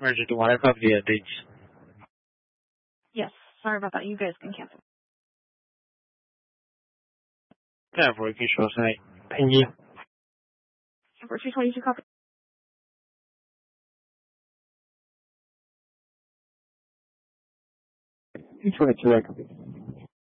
Merger to water copy the dates. Yes, sorry about that. You guys can cancel. Yeah, for a show tonight. Thank you. For 222 copy. 222 copy.